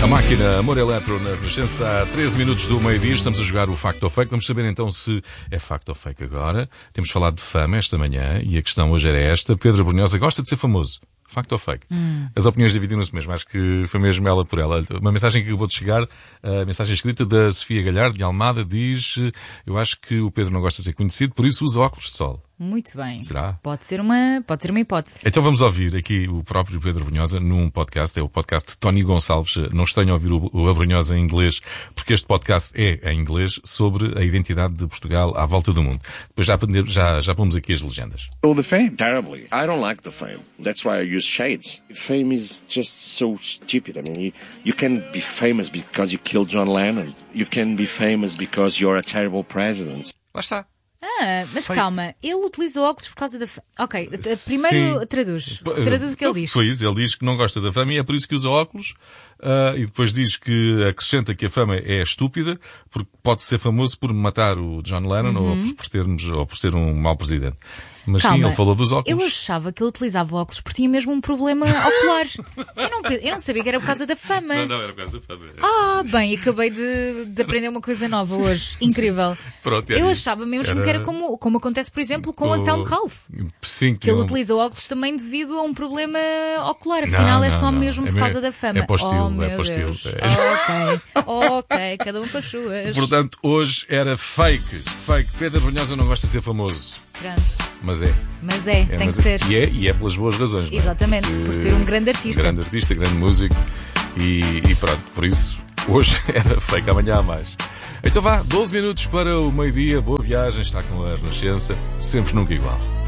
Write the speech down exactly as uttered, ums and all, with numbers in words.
Máquina, Amor Eletro, na Renascença, há treze minutos do meio-dia. Estamos a jogar o Fact ou Fake. Vamos saber então se é Fact ou Fake agora. Temos falado de fama esta manhã e a questão hoje era esta. Pedro Brunhosa gosta de ser famoso. Fact ou Fake? Hum. As opiniões dividiram-se mesmo. Acho que foi mesmo ela por ela. Uma mensagem que acabou de chegar, a mensagem escrita da Sofia Galhardo, de Almada, diz: eu acho que o Pedro não gosta de ser conhecido, por isso usa óculos de sol. Muito bem. Será? Pode ser uma, pode ser uma hipótese. Então vamos ouvir aqui o próprio Pedro Brunhosa num podcast, é o podcast de Tony Gonçalves. Não estranho ouvir o, o Brunhosa em inglês, porque este podcast é em inglês sobre a identidade de Portugal à volta do mundo. Depois já, já, já pomos aqui as legendas. Oh, the fame. Terribly. I don't like the fame. That's why I use shades. Fame is just so stupid. I mean, you, you can be famous because you killed John Lennon. You can be famous because you're a terrible president. Lá está. Ah, mas Sei. calma, ele utilizou óculos por causa da fama. Ok, primeiro Sim. traduz. Traduz o que ele diz. Foi isso, ele diz que não gosta da fama e é por isso que usa óculos. Uh, e depois diz que acrescenta que a fama é estúpida, porque pode ser famoso por matar o John Lennon uhum. ou, por termos, ou por ser um mau presidente. Mas Calma, sim, ele falou dos óculos. Eu achava que ele utilizava óculos porque tinha mesmo um problema ocular. eu, não, eu não sabia que era por causa da fama. Não, não, era por causa da fama. Ah, bem, acabei de, de aprender uma coisa nova hoje. Incrível. Pronto, eu achava mesmo era... que era como, como acontece, por exemplo, com o Anselmo Ralph. Sim, que ele um... utiliza óculos também devido a um problema ocular. Afinal, não, é não, só não. mesmo por é causa da fama. É para o estilo, oh, é para o estilo. É. Ok, ok, cada um com as suas. Portanto, hoje era fake. Fake. Pedro Brunhosa não gosta de ser famoso. Pronto. Mas é. Mas é, é tem mas que ser. E é, e é pelas boas razões. Exatamente, não é? por ser um grande artista. Grande artista, grande músico. E, e pronto, por isso, hoje era fake, amanhã há mais. Então vá, doze minutos para o meio-dia, boa viagem, está com a Renascença, sempre nunca igual.